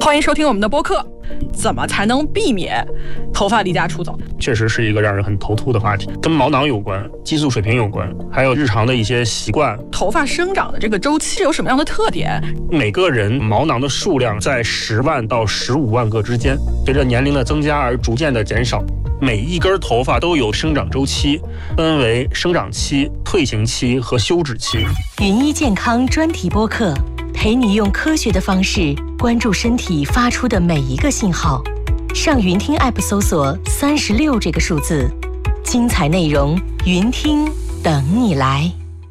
欢迎收听我们的播客。怎么才能避免头发离家出走？ 确实是一个让人很头秃的话题，跟毛囊有关，激素水平有关，还有日常的一些习惯。 头发生长的这个周期有什么样的特点？ 每个人毛囊的数量在10万到15万个之间，随着年龄的增加而逐渐的减少。每一根头发都有生长周期，分为生长期、退行期和休止期。 云医健康专题播客，陪你用科学的方式关注身体发出的每一个信号。上云听 App 搜索36这个数字，精彩内容云听等你来。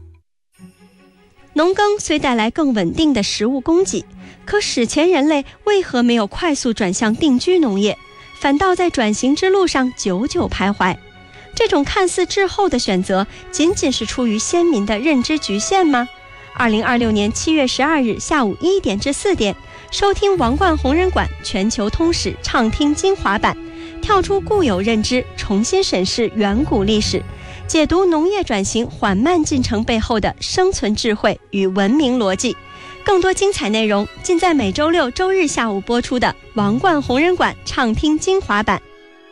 农耕虽带来更稳定的食物供给，可史前人类为何没有快速转向定居农业，反倒在转型之路上久久徘徊？这种看似滞后的选择，仅仅是出于先民的认知局限吗？2026年7月12日下午1点至4点，收听王冠弘仁馆全球通史畅听精华版，跳出固有认知，重新审视远古历史，解读农业转型缓慢进程背后的生存智慧与文明逻辑。更多精彩内容尽在每周六、周日下午播出的王冠弘仁馆畅听精华版。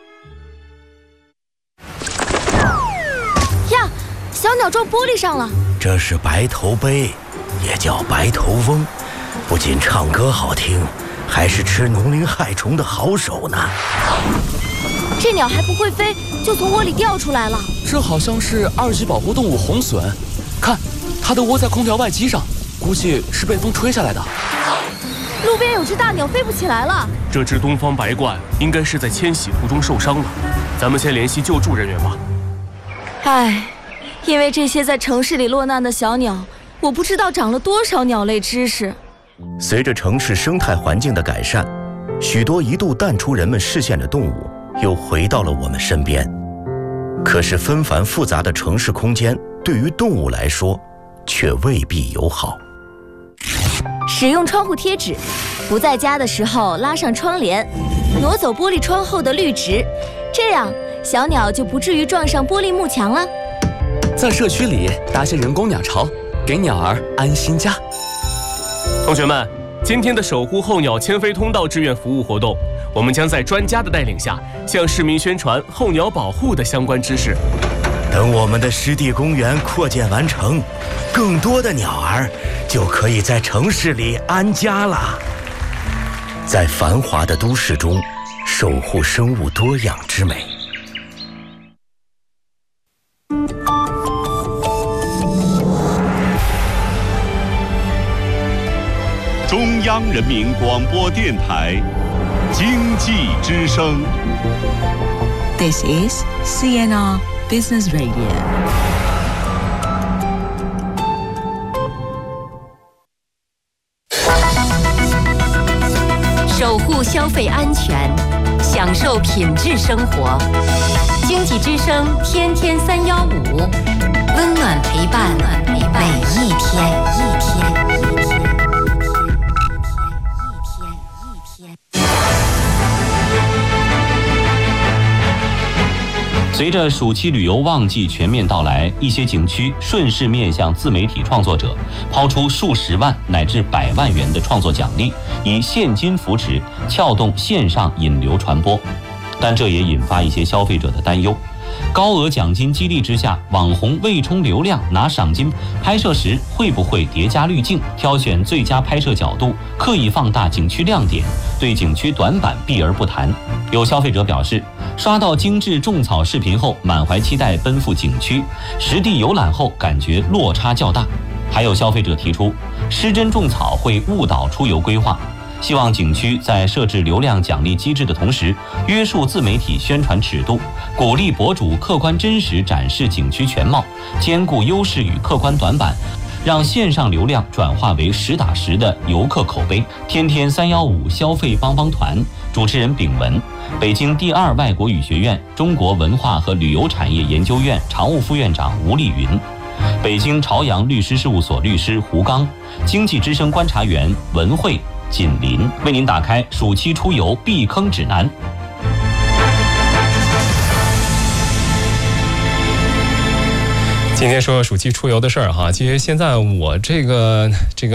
呀，小鸟撞玻璃上了。 这是白头鹎，也叫白头翁，不仅唱歌好听，还是吃农林害虫的好手呢。 这鸟还不会飞，就从窝里掉出来了。 这好像是2级保护动物红隼，看，它都窝在空调外机上，估计是被风吹下来的。 路边有只大鸟飞不起来了。 这只东方白鹳应该是在迁徙途中受伤了，咱们先联系救助人员吧。 唉，因为这些在城市里落难的小鸟，我不知道长了多少鸟类知识。 随着城市生态环境的改善，许多一度淡出人们视线的动物又回到了我们身边。可是纷繁复杂的城市空间对于动物来说却未必友好。 使用窗户贴纸，不在家的时候拉上窗帘，挪走玻璃窗后的绿植，这样小鸟就不至于撞上玻璃幕墙了。 在社区里搭些人工鸟巢，给鸟儿安心家。 同学们，今天的守护候鸟迁飞通道志愿服务活动，我们将在专家的带领下，向市民宣传候鸟保护的相关知识。 等我们的湿地公园扩建完成，更多的鸟儿就可以在城市里安家了。在繁华的都市中，守护生物多样之美。 中央人民广播电台经济之声。 This is CNR Business Radio。 守护消费安全，享受品质生活。经济之声天天315，温暖陪伴每一天。 随着暑期旅游旺季全面到来，一些景区顺势面向自媒体创作者，抛出数十万乃至100万元的创作奖励，以现金扶持，撬动线上引流传播。但这也引发一些消费者的担忧。高额奖金激励之下，网红为冲流量拿赏金，拍摄时会不会叠加滤镜，挑选最佳拍摄角度，刻意放大景区亮点，对景区短板避而不谈？有消费者表示，刷到精致种草视频后，满怀期待奔赴景区，实地游览后感觉落差较大。还有消费者提出，失真种草会误导出游规划。希望景区在设置流量奖励机制的同时，约束自媒体宣传尺度，鼓励博主客观真实展示景区全貌，兼顾优势与客观短板，让线上流量转化为实打实的游客口碑。天天315消费帮帮团主持人丙文，北京第2外国语学院中国文化和旅游产业研究院常务副院长吴丽云，北京朝阳律师事务所律师胡刚，经济之声观察员文慧、锦林，为您打开暑期出游避坑指南。 今天说暑期出游的事儿哈，其实现在我这个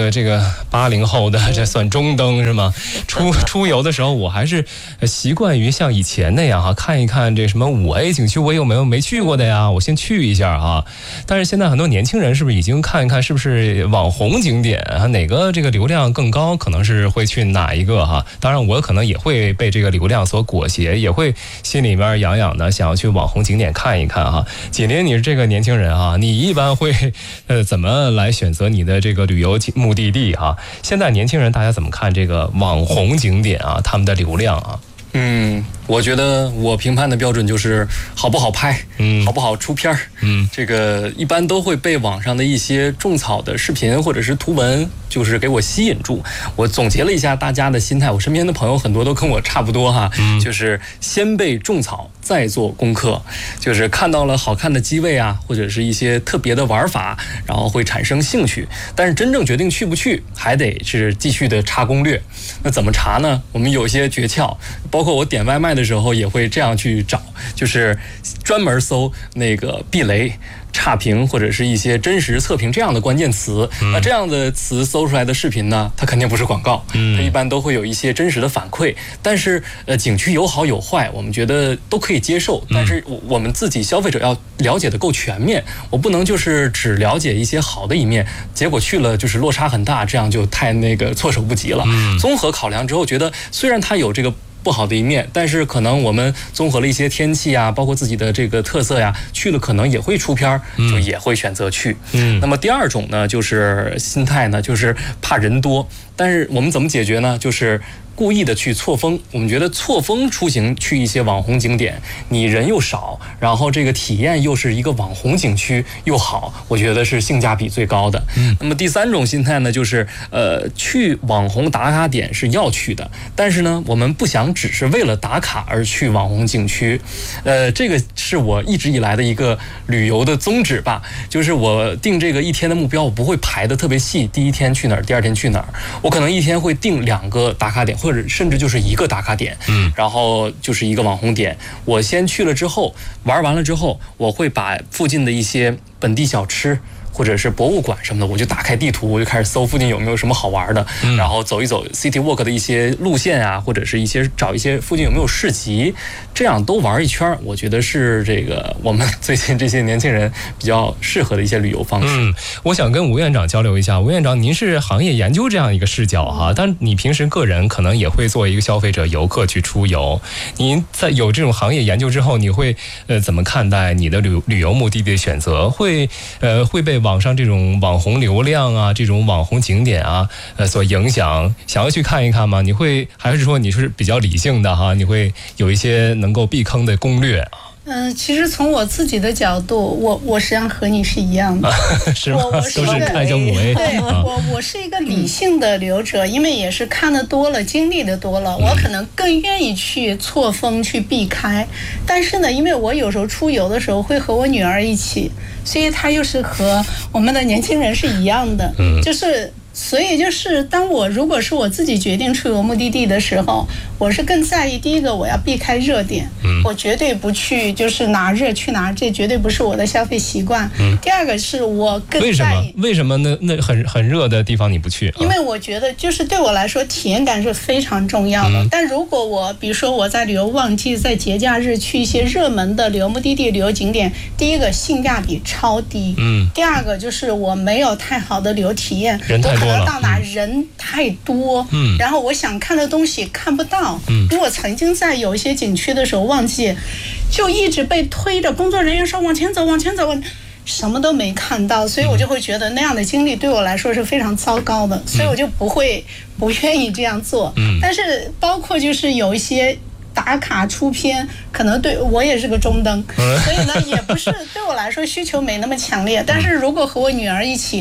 80后的，这算中登是吗？出游的时候，我还是习惯于像以前那样哈，看一看这什么5A 景区，我有没去过的呀？我先去一下哈。但是现在很多年轻人是不是已经看一看是不是网红景点啊？哪个这个流量更高，可能是会去哪一个哈？当然我可能也会被这个流量所裹挟，也会心里面痒痒的，想要去网红景点看一看哈。锦麟，你是这个年轻人啊，你一般会怎么来选择你的这个旅游目的地哈？现在年轻人大家怎么看这个网红景点啊？他们的流量啊？ 我觉得我评判的标准就是好不好拍，好不好出片儿，这个一般都会被网上的一些种草的视频或者是图文，就是给我吸引住。我总结了一下大家的心态，我身边的朋友很多都跟我差不多哈，就是先被种草，再做功课，就是看到了好看的机位啊，或者是一些特别的玩法，然后会产生兴趣，但是真正决定去不去，还得是继续的查攻略。那怎么查呢？我们有一些诀窍，包括我点外卖的时候也会这样去找，就是专门搜那个避雷、差评或者是一些真实测评这样的关键词。那这样的词搜出来的视频呢，它肯定不是广告，它一般都会有一些真实的反馈。但是景区有好有坏，我们觉得都可以接受，但是我们自己消费者要了解的够全面，我不能就是只了解一些好的一面，结果去了就是落差很大，这样就太措手不及了。综合考量之后，觉得虽然它有这个不好的一面，但是可能我们综合了一些天气啊，包括自己的这个特色呀，去了可能也会出片，就也会选择去。那么第二种呢，就是心态呢，就是怕人多，但是我们怎么解决呢？就是故意的去错峰。我们觉得错峰出行去一些网红景点，你人又少，然后这个体验又是一个网红景区又好，我觉得是性价比最高的。那么第三种心态呢，就是去网红打卡点是要去的，但是呢，我们不想只是为了打卡而去网红景区。这个是我一直以来的一个旅游的宗旨吧，就是我定这个一天的目标，我不会排得特别细，第一天去哪儿，第二天去哪儿，我可能一天会定2个打卡点，或者甚至就是1个打卡点，然后就是一个网红点。我先去了之后，玩完了之后，我会把附近的一些本地小吃或者是博物馆什么的，我就打开地图，我就开始搜附近有没有什么好玩的，然后走一走 City Walk 的一些路线啊，或者是找一些附近有没有市集，这样都玩一圈，我觉得是这个我们最近这些年轻人比较适合的一些旅游方式。 我想跟吴院长交流一下，吴院长，您是行业研究这样一个视角哈，但你平时个人可能也会作为一个消费者、游客去出游，您在有这种行业研究之后，你会怎么看待你的旅游目的地的选择？会被网上这种网红流量啊，这种网红景点啊，所影响，想要去看一看吗？你会还是说你是比较理性的哈？你会有一些能够避坑的攻略？ 其实从我自己的角度，我实际上和你是一样的， 是吗？都是看一下5A。 对，我是一个理性的旅游者，因为也是看得多了，经历的多了，我可能更愿意去错峰去避开。但是呢，因为我有时候出游的时候会和我女儿一起，所以她又是和我们的年轻人是一样的，所以就是如果是我自己决定出游目的地的时候，我是更在意第一个我要避开热点，我绝对不去就是哪热去哪，这绝对不是我的消费习惯。第二个是我更在意为什么那很热的地方你不去？ 因为我觉得就是对我来说体验感是非常重要的。但如果比如说我在旅游旺季在节假日去一些热门的旅游目的地旅游景点，第一个性价比超低，第二个就是我没有太好的旅游体验， 人太多了， 到哪人太多，然后我想看的东西看不到。因为我曾经在有一些景区的时候旺季，就一直被推着，工作人员说往前走，什么都没看到，所以我就会觉得那样的经历对我来说是非常糟糕的，所以我就不愿意这样做。但是包括就是有一些打卡出片，可能对我也是个中登，所以呢也不是对我来说需求没那么强烈。但是如果和我女儿一起，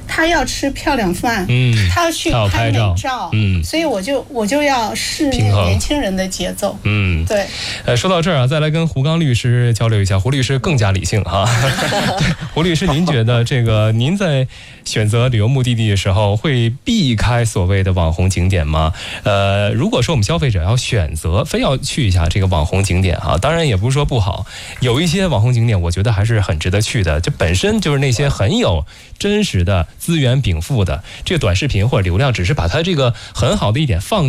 他要吃漂亮饭，他要去拍美照，所以我就要试那个年轻人的节奏，对。 说到这儿啊，再来跟胡刚律师交流一下，胡律师更加理性哈。胡律师，您觉得这个您在选择旅游目的地的时候会避开所谓的网红景点吗？如果说我们消费者要选择非要去一下这个网红景点啊，当然也不是说不好，有一些网红景点我觉得还是很值得去的，这本身就是那些很有真实的资源禀赋的这个短视频或者流量，只是把它这个很好的一点放